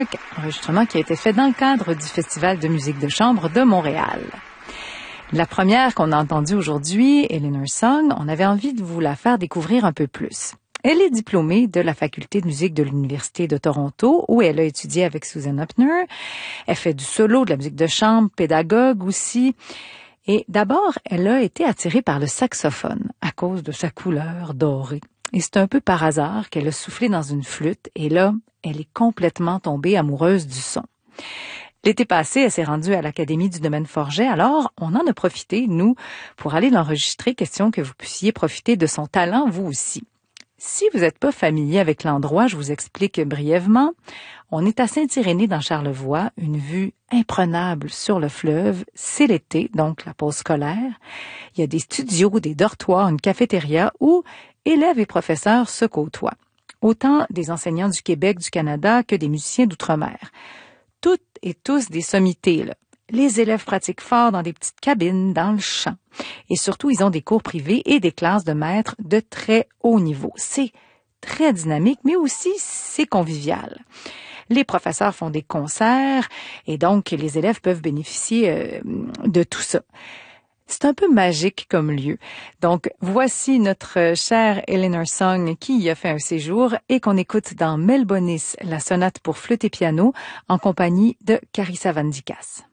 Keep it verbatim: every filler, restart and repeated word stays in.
Enregistrement qui a été fait dans le cadre du Festival de musique de chambre de Montréal. La première qu'on a entendue aujourd'hui, Eleanor Song, on avait envie de vous la faire découvrir un peu plus. Elle est diplômée de la faculté de musique de l'Université de Toronto, où elle a étudié avec Susan Upner. Elle fait du solo, de la musique de chambre, pédagogue aussi. Et d'abord, elle a été attirée par le saxophone à cause de sa couleur dorée. Et c'est un peu par hasard qu'elle a soufflé dans une flûte et là, elle est complètement tombée amoureuse du son. L'été passé, elle s'est rendue à l'Académie du domaine Forget, alors on en a profité, nous, pour aller l'enregistrer, question que vous puissiez profiter de son talent, vous aussi. Si vous n'êtes pas familier avec l'endroit, je vous explique brièvement. On est à Saint-Irénée dans Charlevoix, une vue imprenable sur le fleuve. C'est l'été, donc la pause scolaire. Il y a des studios, des dortoirs, une cafétéria où élèves et professeurs se côtoient. Autant des enseignants du Québec, du Canada que des musiciens d'outre-mer. Toutes et tous des sommités, là. Les élèves pratiquent fort dans des petites cabines, dans le champ. Et surtout, ils ont des cours privés et des classes de maîtres de très haut niveau. C'est très dynamique, mais aussi c'est convivial. Les professeurs font des concerts et donc les élèves peuvent bénéficier euh, de tout ça. C'est un peu magique comme lieu. Donc, voici notre chère Eleanor Song qui y a fait un séjour et qu'on écoute dans Melbonis, la sonate pour flûte et piano, en compagnie de Carissa Van Dikas.